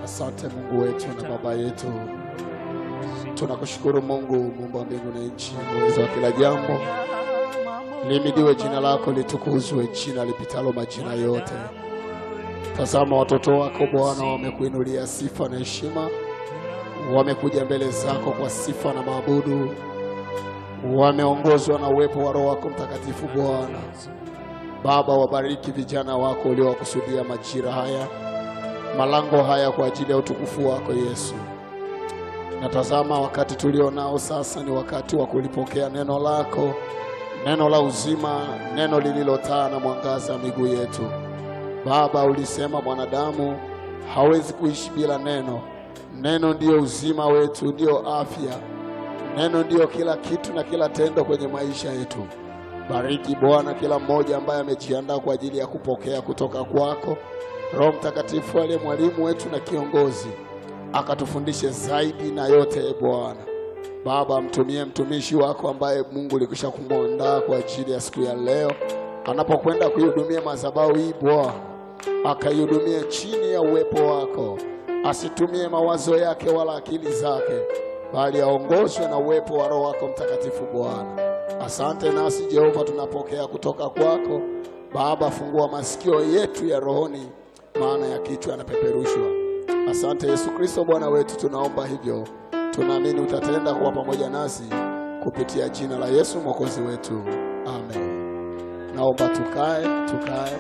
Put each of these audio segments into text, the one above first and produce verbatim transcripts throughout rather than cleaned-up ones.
Asante Mungu wetu na Baba yetu. Tunakushukuru Mungu, Mungu wa mbingu na nchi, mweza wa kila jambo. Lihimidiwe jina lako, litukuzwe jina lipitalo majina yote. Tazama watoto wako Bwana wamekuinulia sifa na heshima. Wamekuja mbele zako kwa sifa na maabudu. Wameongozwa na uwepo wa Roho wako Mtakatifu Bwana. Baba, wabariki vijana wako uliowakusudia majira haya, malango haya kwa ajili ya utukufu wako Yesu. Natazama wakati tulio nao sasa ni wakati wa kulipokea neno lako, neno la uzima, neno lililotaa na mwangaza miguu yetu. Baba, ulisema mwanadamu hawezi kuishi bila neno. Neno ndio uzima wetu, ndio afya. Neno ndio kila kitu na kila tendo kwenye maisha yetu. Bariki Bwana kila mmoja ambaye amejiandaa kwa ajili ya kupokea kutoka kwako. Roho Mtakatifu aliye mwalimu wetu na kiongozi, akatufundishe zaidi na yote Bwana. Baba, mtumie mtumishi wako ambaye Mungu ulikwisha kumuandaa kwa ajili ya siku ya leo, anapokwenda kuihudumia madhabahu hii Bwana, akaihudumie chini ya uwepo wako. Asitumie mawazo yake wala akili zake, bali aongozwe na uwepo wa Roho wako Mtakatifu Bwana. Asante nasi Jehova tunapokea kutoka kwako. Baba, fungua masikio yetu ya rohoni, maana ya kichwa yanapeperushwa. Asante Yesu Kristo Bwana wetu, tunaomba hivyo. Tunaamini utatenda kuwa pamoja nasi kupitia jina la Yesu Mwokozi wetu. Amen. Naomba tukae, tukae.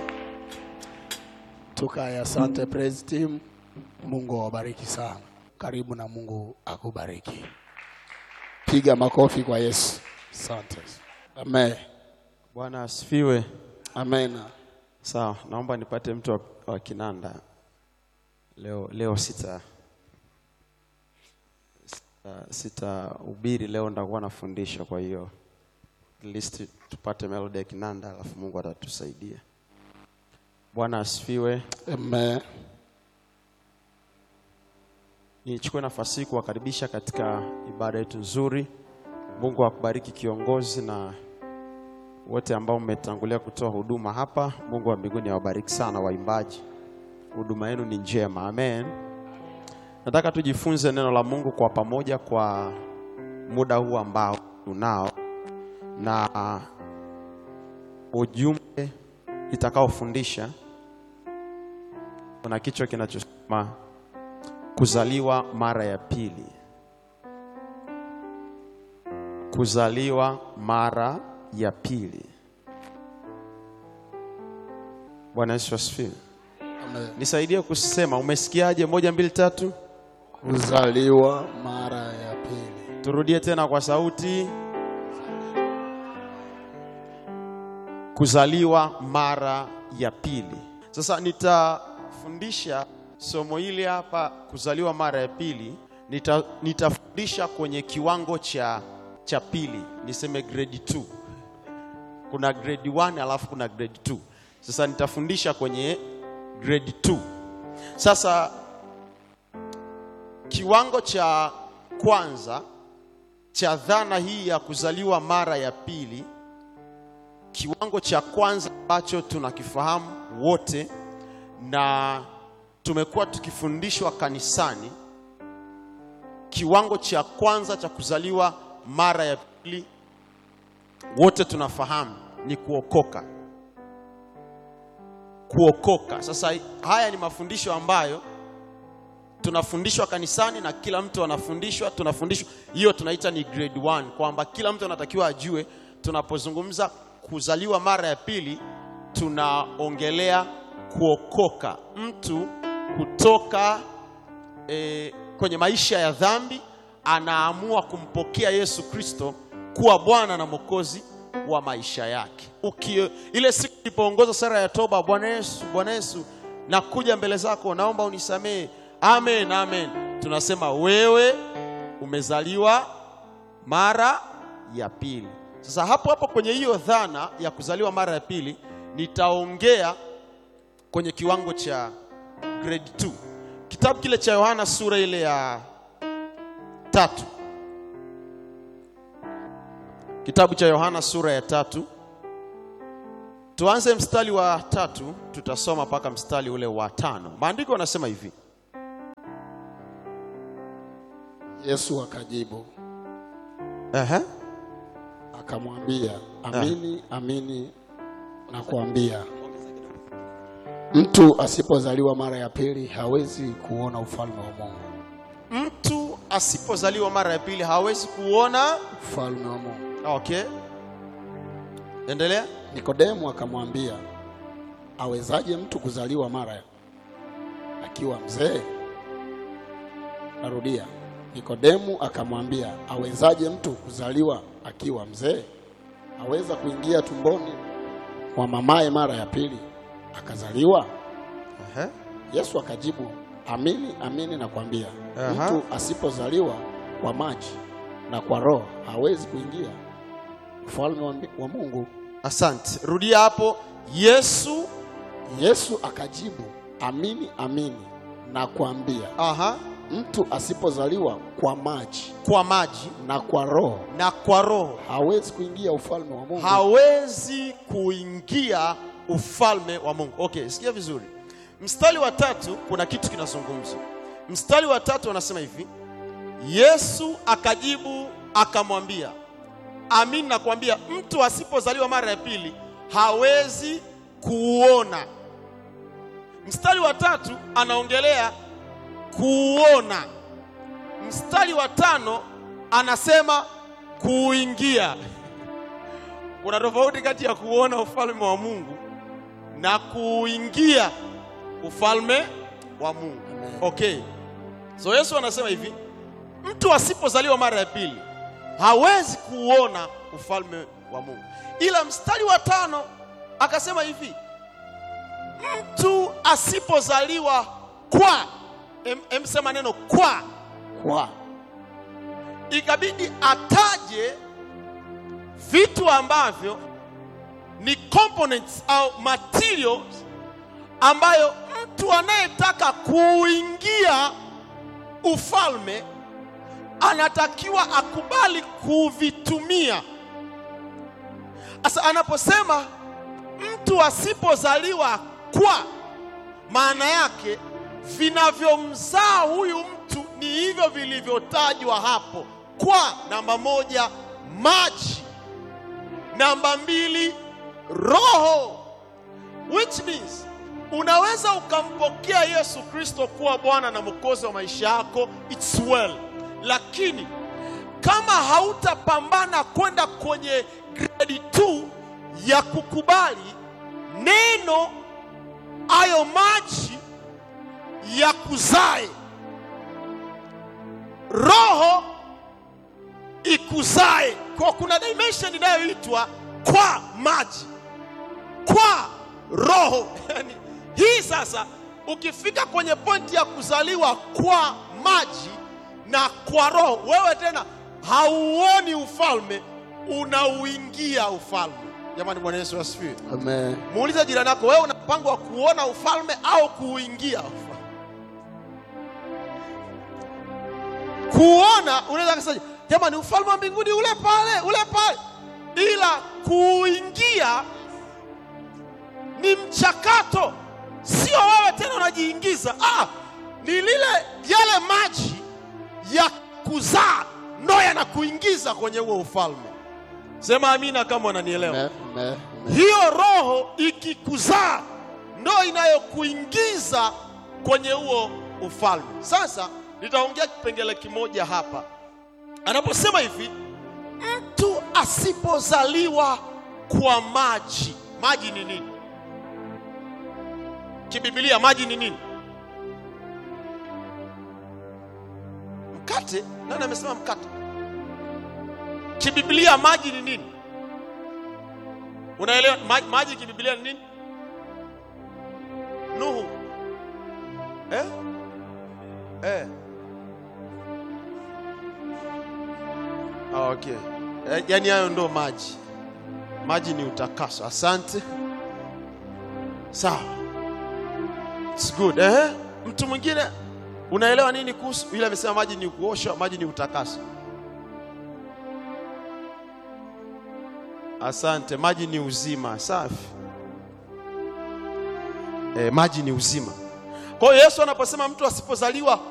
Tukae. Asante praise team. Mungu awabariki sana. Karibu na Mungu akubariki. Piga makofi kwa Yesu. Asante. Amen. Bwana asifiwe. Amen. Sawa, naomba nipate mtu wa, wa kinanda. Leo leo sita sita, sita ubiri leo ndakuwa nafundisha, kwa hiyo at least tupate melody ya kinanda alafu Mungu atatusaidia. Bwana asifiwe. Amen. Nichukue nafasi kuwakaribisha katika ibada yetu nzuri. Mungu akubariki kiongozi na wote ambao mmetangulia kutoa huduma hapa. Mungu wa mbinguni awabariki sana waimbaji. Huduma yenu ni njema. Amen. Nataka tujifunze neno la Mungu kwa pamoja kwa muda huu ambao tunao, na ujumbe itakaofundisha kuna kichwa kinachosema kuzaliwa mara ya pili. Kuzaliwa mara ya pili. Bwana Yesu asifiwe. Amen. Nisaidie kusema, umesikiaje? Moja mbili tatu. Kuzaliwa mara ya pili. Turudie tena kwa sauti. Kuzaliwa mara ya pili. Sasa nitafundisha somo hili hapa, kuzaliwa mara ya pili. Nita, nitafundisha kwenye kiwango cha cha pili, niseme grade two. Kuna grade one alafu kuna grade two. Sasa nitafundisha kwenye grade two. Sasa kiwango cha kwanza cha dhana hii ya kuzaliwa mara ya pili, kiwango cha kwanza ambacho tunakifahamu wote na tumekuwa tukifundishwa kanisani, kiwango cha kwanza cha kuzaliwa mara ya pili wote tunafahamu ni kuokoka. Kuokoka. Sasa haya ni mafundisho ambayo tunafundishwa kanisani na kila mtu anafundishwa, tunafundishwa. Hiyo tunaita ni grade one, kwamba kila mtu anatakiwa ajue tunapozungumza kuzaliwa mara ya pili tunaongelea kuokoka. Mtu kutoka e, kwenye maisha ya dhambi anaamua kumpokea Yesu Kristo kuwa Bwana na Mwokozi wa maisha yake. Uki, ile siku ilipoongoza sala ya toba, Bwana Yesu, Bwana Yesu, nakuja mbele zako, naomba unisamehe. Amen, amen. Tunasema wewe umezaliwa mara ya pili. Sasa hapo hapo kwenye hiyo dhana ya kuzaliwa mara ya pili nitaongea kwenye kiwango cha grade two. Kitabu kile cha Yohana sura ile ya tatu. Kitabu cha Yohana sura ya tatu. Tuanze mstari wa tatu, tutasoma paka mstari ule wa tano. Maandiko yanasema hivi. Yesu akajibu Ehe. akamwambia, amini amini nakuambia, mtu asipozaliwa mara ya pili hawezi kuona ufalme wa Mungu. Mtu asipozaliwa mara ya pili hawezi kuona Ufalme wa Mungu. Okay. Endelea. Nikodemu akamwambia, awezaje mtu kuzaliwa mara akiwa mzee? Narudia. Nikodemu akamwambia, awezaje mtu kuzaliwa akiwa mzee? Aweza kuingia tumboni mwa mamaye mara ya pili akazaliwa? Ehe. Yesu akajibu, amini amini nakwambia, Aha. mtu asipozaliwa kwa maji na kwa roho hawezi kuingia ufalme wa, wa Mungu. Asante. Rudia hapo. Yesu Yesu akajibu, amini amini nakwambia, Aha. mtu asipozaliwa kwa maji Kwa maji na kwa roho na kwa roho hawezi kuingia ufalme wa Mungu. hawezi kuingia ufalme wa Mungu. Okay, sikia vizuri. Mstari wa tatu kuna kitu kinazungumzwa. Mstari wa tatu anasema hivi, Yesu akajibu akamwambia, amini nakwambia, mtu asipozaliwa mara ya pili hawezi kuona. Mstari wa tatu anaongelea kuona. Mstari wa tano anasema kuingia. Kuna tofauti kati ya kuona ufalme wa Mungu na kuingia ufalme wa Mungu. Okay. So Yesu anasema hivi, mtu asipozaliwa mara ya pili hawezi kuona ufalme wa Mungu. Ila mstari wa tano akasema hivi, mtu asipozaliwa kwa em, em sema neno kwa Kwa ikabidi ataje vitu ambavyo ni components au materials ambayo mtu anayetaka kuingia ufalme anatakiwa akubali kuvitumia. Asa anaposema mtu asipozaliwa kwa, maana yake vinavyomzaa huyu mtu ni hivyo vilivyotajwa hapo. Kwa, namba moja, maji. Namba mbili, roho. Which means unaweza ukampokea Yesu Kristo kuwa Bwana na Mwokozi wa maisha yako, it's well. Lakini kama hautapambana kwenda kwenye grade two ya kukubali neno ayo maji ya kuzae, roho ikuzae, kwa kuna dimension inayoitwa kwa maji, kwa roho. Yani hii sasa ukifika kwenye pointi ya kuzaliwa kwa maji na kwa roho, wewe tena hauoni ufalme, unauingia ufalme. Jamani, Bwana Yesu asifiwe. Amen. Muulize jirani yako, wewe una mpango wa kuona ufalme au kuuingia ufalme? Kuona unaweza kusema jamani, ufalme wa mbinguni ule pale, ule pale. Ila kuingia ni mchakato, sio wewe tena unajiingiza. Ah, ni lile yale maji ya kuzaa ndo yanakuingiza kwenye huo ufalme. Sema amina kama unanielewa. Amen. Amen. Hiyo roho ikikuzaa ndo inayokuingiza kwenye huo ufalme. Sasa nitaongea kipengele kimoja hapa. Anaposema hivi, mtu asipozaliwa kwa maji. Maji ni nini? Kibiblia maji ni nini? Mkate. Nani amesema mkate? Kibiblia maji ni nini? Unaelewa maji, maji kibiblia ni nini? Nuhu. Eh? Eh. Ah, okay. Eh, yani hayo ndo maji. Maji ni utakaso. Asante. Sawa. It's good. Eh? Mtu mwingine unaelewa nini kuhusu? Yule amesema maji ni kuosha, maji ni utakaso. Asante. Maji ni uzima. Safi. Eh, maji ni uzima. Kwa hiyo Yesu anaposema mtu asipozaliwa